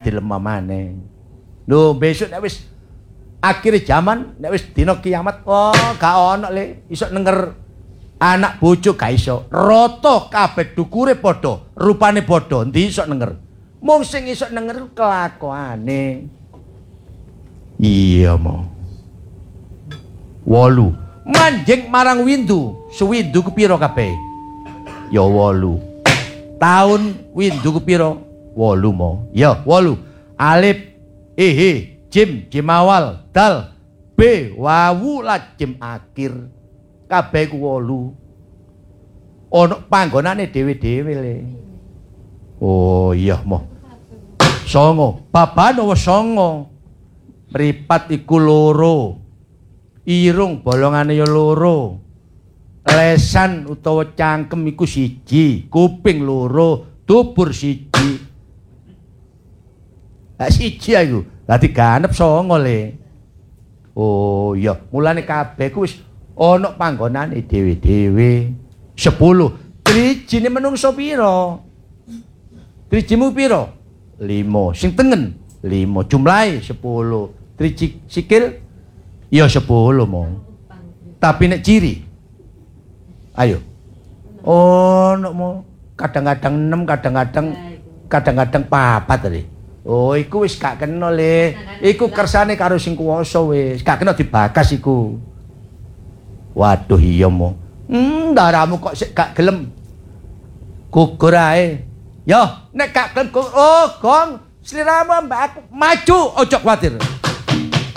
dilemah maneh. Lho besok nek wis akhir zaman nek wis dina kiamat gak ono le iso nenger anak bojo gak iso. Rata kabeh dukure padha, rupane padha, endi iso nenger. Mung sing iso nenger kelakuane. Iya mo. 8. Manjing marang windu, suwindu kepiro kabeh? Ya 8. Taun windu kepiro? 8 mo. Ya 8. Alif jim awal, dal B wawu la jim akhir. Kabeh ku 8. Ono panggonane dhewe-dhewe le. Oh iya mo. 9. Baban wis 9. Mripat iku 2. Irung bolongane ya 2. Lesan utawa cangkem iku 1. Kuping 2. Dubur 1. Lah 1 ayo. Dadi ganep 9 le. Oh iya, mulane kabeh ku wis ana panggonane dhewe-dhewe. 10. Trijine menungso pira? Trijimu pira? 5. Sing tengen 5. Jumlahe 10. Triji sikil ya 10 mo. Tapi nek ciri. Ayo. Oh, nek mo kadang-kadang 6, kadang-kadang 4 tadi. Oh, iku wis gak kena le. Iku kersane karo sing kuwasa wis. Gak kena dibakas iku. Waduh iya mo. Darahmu kok sik gak gelem. Gugur ae. Yo, nek gak gelem oh, Gong, sliramu mbak aku maju, ojo kuwatir.